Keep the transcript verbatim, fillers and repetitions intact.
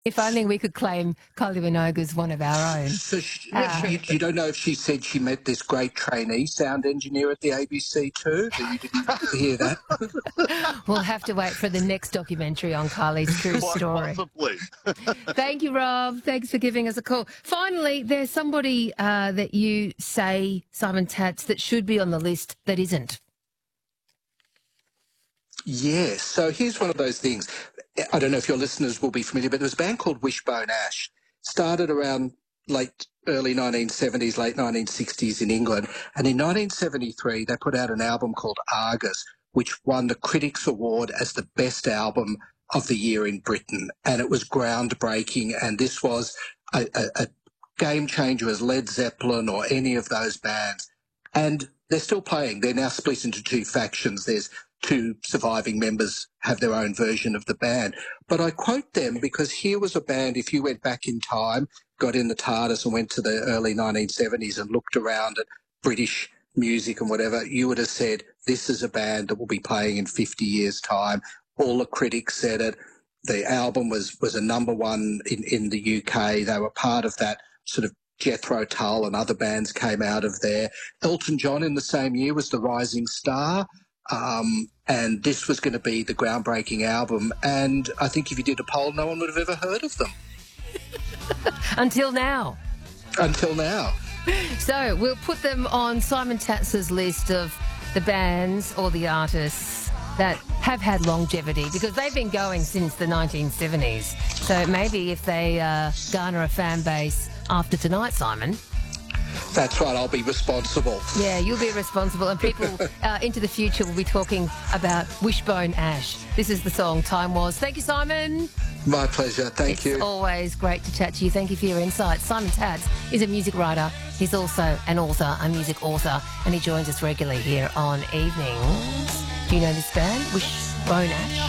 If only we could claim Kylie Minogue as one of our own. So she, Uh, you, you don't know if she said she met this great trainee sound engineer at the A B C too? That you didn't hear that? We'll have to wait for the next documentary on Kylie's true Quite story. possibly. Thank you, Rob. Thanks for giving us a call. Finally, there's somebody uh, that you say, Simon Tatz, that should be on the list that isn't. Yes. So here's one of those things. I don't know if your listeners will be familiar, but there was a band called Wishbone Ash. Started around late, early nineteen seventies, late nineteen sixties in England. And in nineteen seventy-three, they put out an album called Argus, which won the Critics' Award as the best album of the year in Britain. And it was groundbreaking. And this was a, a, a game changer as Led Zeppelin or any of those bands. And they're still playing. They're now split into two factions. There's two surviving members have their own version of the band. But I quote them because here was a band, if you went back in time, got in the TARDIS and went to the early nineteen seventies and looked around at British music and whatever, you would have said, this is a band that will be playing in fifty years' time. All the critics said it. The album was, was a number one in, in the U K. They were part of that sort of Jethro Tull and other bands came out of there. Elton John in the same year was the rising star. Um, and this was going to be the groundbreaking album. And I think if you did a poll, no one would have ever heard of them. Until now. Until now. So we'll put them on Simon Tatz's list of the bands or the artists that have had longevity because they've been going since the nineteen seventies. So maybe if they uh, garner a fan base after tonight, Simon. That's right, I'll be responsible. Yeah, you'll be responsible, and people uh, into the future will be talking about Wishbone Ash. This is the song Time Was. Thank you, Simon. My pleasure, thank it's you. It's always great to chat to you. Thank you for your insights. Simon Tatz is a music writer. He's also an author, a music author, and he joins us regularly here on Evenings. Do you know this band, Wishbone Ash?